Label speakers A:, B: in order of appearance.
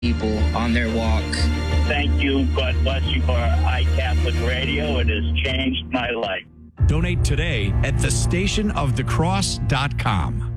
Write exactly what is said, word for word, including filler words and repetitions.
A: people on their walk.
B: Thank you. God bless you for iCatholic Radio. It has changed my life.
C: Donate today at the station of the cross dot com.